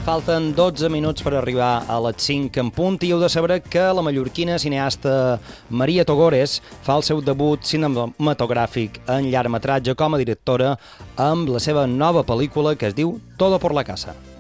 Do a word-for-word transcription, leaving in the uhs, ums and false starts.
Falten dotze minuts per arribar a les cinc en punt i heu de saber que la mallorquina cineasta Maria Togores fa el seu debut cinematogràfic en llargmetratge com a directora amb la seva nova pel·lícula que es diu Todo por la casa.